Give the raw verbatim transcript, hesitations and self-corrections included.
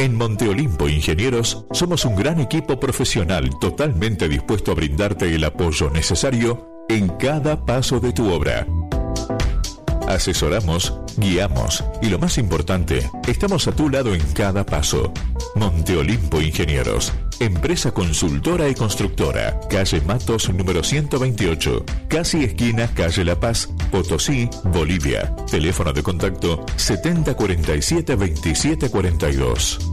En Monte Olimpo Ingenieros somos un gran equipo profesional totalmente dispuesto a brindarte el apoyo necesario en cada paso de tu obra. Asesoramos, guiamos y lo más importante, estamos a tu lado en cada paso. Monte Olimpo Ingenieros, empresa consultora y constructora, calle Matos número ciento veintiocho, casi esquina calle La Paz, Potosí, Bolivia. Teléfono de contacto setenta cuarenta y siete veintisiete cuarenta y dos.